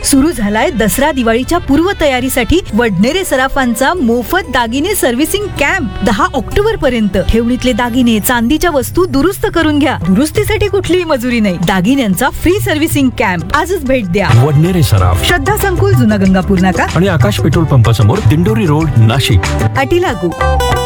सुरू झालाय दसरा दिवाळीच्या पूर्वतयारीसाठी वडनेरे सराफांचा मोफत दागिने सर्व्हिसिंग कॅम्प 10 ऑक्टोबर पर्यंत. ठेवणीतले दागिने, चांदीच्या वस्तू दुरुस्त करून घ्या. दुरुस्तीसाठी कुठलीही मजुरी नाही. दागिन्यांचा फ्री सर्व्हिसिंग कॅम्प. आजच भेट द्या. वडनेरे सराफ, श्रद्धा संकुल, जुना गंगापूर नाका आणि आकाश पेट्रोल पंपासमोर, दिंडोरी रोड, नाशिक. अटी लागू.